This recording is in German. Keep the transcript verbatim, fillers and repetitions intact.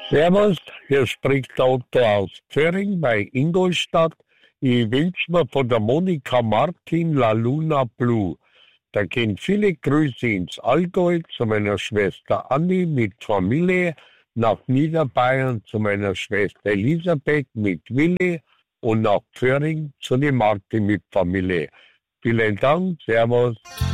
Servus, hier spricht der Otto aus Zöhring bei Ingolstadt. Ich wünsche mir von der Monika Martin La Luna Blue. Da gehen viele Grüße ins Allgäu zu meiner Schwester Anni mit Familie, nach Niederbayern zu meiner Schwester Elisabeth mit Willi und nach Zöhring zu die Martin mit Familie. Vielen Dank, Servus.